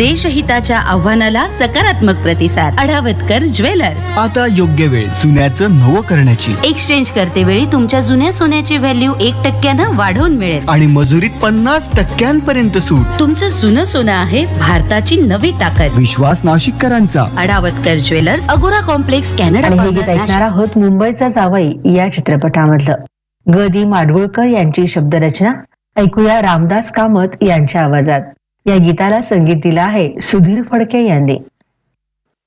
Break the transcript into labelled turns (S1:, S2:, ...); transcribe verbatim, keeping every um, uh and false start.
S1: देशहिताच्या आव्हानाला सकारात्मक प्रतिसाद. अडावतकर ज्वेलर्स.
S2: आता योग्य वेळ सोन्याचं नवं करण्याची.
S1: एक्सचेंज करते वेळी तुमच्या जुन्या सोन्याची व्हॅल्यू एक टक्क्यानं वाढवून मिळेल
S2: आणि मजुरीत पन्नास टक्क्यांपर्यंत सूट.
S1: तुमचं जुनं सोनं आहे भारताची नवी ताकद.
S2: विश्वास नाशिककरांचा.
S1: अडावतकर ज्वेलर्स, अगोरा कॉम्प्लेक्स, कॅनडा.
S3: आणि हे गीत ऐकणार आहोत मुंबईचा जावई या चित्रपटामधलं. ग दी माडगुळकर यांची शब्दरचना. ऐकूया रामदास कामत यांच्या आवाजात. या गीताला संगीत दिलं आहे सुधीर फडके यांनी.